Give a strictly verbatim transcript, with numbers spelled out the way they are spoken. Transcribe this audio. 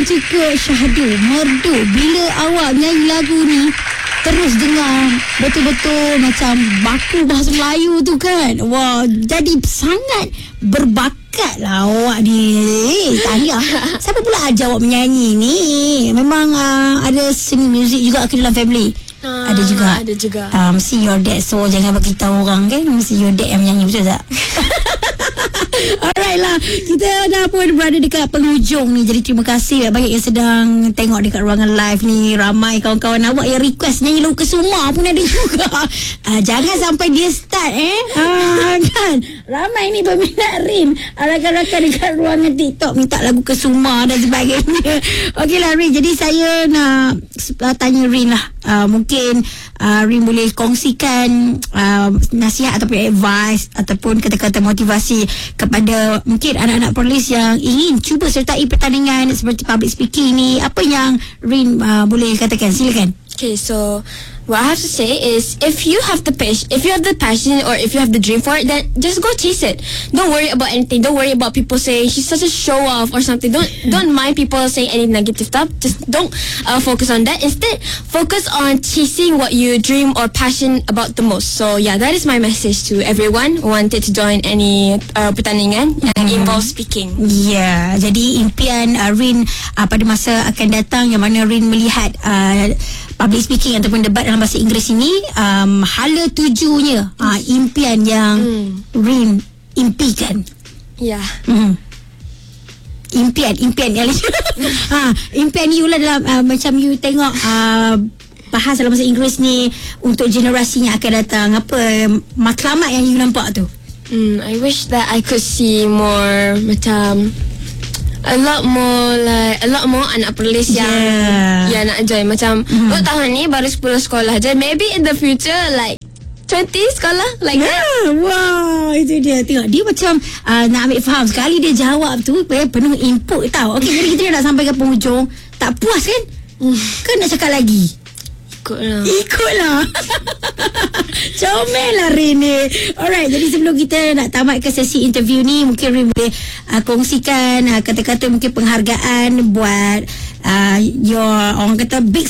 cukup syahdu, merdu. Bila awak nyanyi lagu ni, terus dengar betul-betul macam baku bahasa Melayu tu kan. Wah, jadi sangat berbakat lah awak ni. Eh, tahniah. Siapa pula ajar awak menyanyi ni? Memang uh, ada seni muzik juga ke dalam family? Uh, ada juga. Ada juga. Uh, mesti your dad. So jangan bagi tahu orang kan. Mesti your dad yang menyanyi, betul tak? Alright lah, kita dah pun berada dekat penghujung ni. Jadi terima kasih banyak yang sedang tengok dekat ruangan live ni. Ramai kawan-kawan awak yang request nyanyi lagu Kesuma pun ada juga. uh, Jangan sampai dia start eh uh, kan. Ramai ni peminat Rin, rakan-rakan dekat ruangan TikTok minta lagu Kesuma dan sebagainya. Okey lah Rin, jadi saya nak uh, tanya Rin lah. uh, Mungkin uh, Rin boleh kongsikan uh, nasihat ataupun advice ataupun kata-kata motivasi kepada mungkin anak-anak polis yang ingin cuba sertai pertandingan seperti public speaking ni. Apa yang Rin uh, boleh katakan? Silakan. Okay, so what I have to say is, if you have the passion, if you have the passion, or if you have the dream for it, then just go chase it. Don't worry about anything. Don't worry about people saying she's such a show off or something. Don't don't mind people saying any negative stuff. Just don't uh, focus on that. Instead, focus on chasing what you dream or passion about the most. So yeah, that is my message to everyone who wanted to join any uh, pertandingan yang mm. involves speaking. Ya, yeah, jadi impian uh, Rin uh, pada masa akan datang yang mana Rin melihat uh, public speaking ataupun debat dalam bahasa Inggeris ini, um, hala tujunya, uh, impian yang mm. Rin impikan. Ya. Yeah. Mm. Impian, impian yang ha, impian you lah dalam uh, macam you tengok uh, bahas dalam bahasa Inggeris ni untuk generasi yang akan datang. Apa matlamat yang you nampak tu? Mm, I wish that I could see more macam a lot more like a lot more anak polis yeah. yang yang nak join. Macam mm. untuk tahun ni baru sepuluh sekolah je. Maybe in the future like twenty sekolah like yeah. that. Wow, itu dia. Tengok dia macam uh, nak ambil faham. Sekali dia jawab tu eh, penuh input tau. Okey, jadi kita nak sampai ke penghujung. Tak puas kan? Mm. Kan nak cakap lagi? Ikutlah. Ikutlah. Comel lah Rin ni. Alright, jadi sebelum kita nak tamat ke sesi interview ni, mungkin Rin boleh uh, kongsikan uh, kata-kata mungkin penghargaan buat uh, your orang kata big